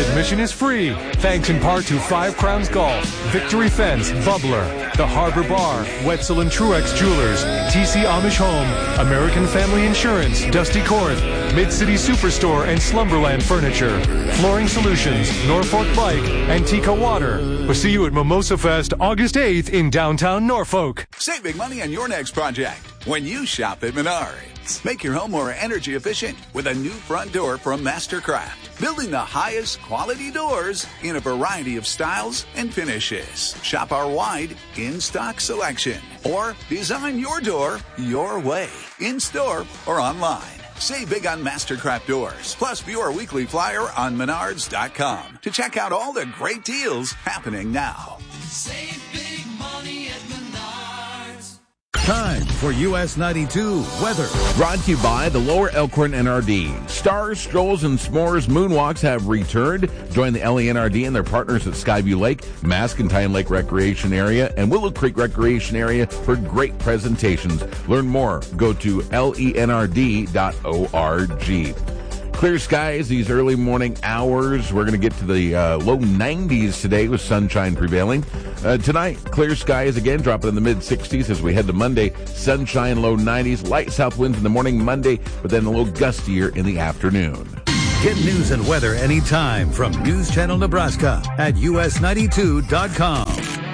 admission is free, thanks in part to Five Crowns Golf, Victory Fence, Bubbler, the Harbor Bar, Wetzel and Truex Jewelers, TC Amish Home, American Family Insurance, Dusty Corinth, Mid-City Superstore and Slumberland Furniture, Flooring Solutions, Norfolk Bike, and Tika Water. We'll see you at Mimosa Fest August 8th in downtown Norfolk. Save big money on your next project when you shop at Menards. Make your home more energy efficient with a new front door from Mastercraft. Building the highest quality doors in a variety of styles and finishes. Shop our wide in-stock selection. Or design your door your way, in-store or online. Save big on Mastercraft doors. Plus, view our weekly flyer on Menards.com to check out all the great deals happening now. Save big money at Menards. Time for US 92 weather. Brought to you by the Lower Elkhorn NRD. Stars, Strolls, and S'mores Moonwalks have returned. Join the LENRD and their partners at Skyview Lake, Mascentine Lake Recreation Area, and Willow Creek Recreation Area for great presentations. Learn more. Go to lenrd.org. Clear skies these early morning hours. We're going to get to the low 90s today with sunshine prevailing. Tonight, clear skies again, dropping in the mid-60s as we head to Monday. Sunshine, low 90s. Light south winds in the morning Monday, but then a little gustier in the afternoon. Get news and weather anytime from News Channel Nebraska at us92.com.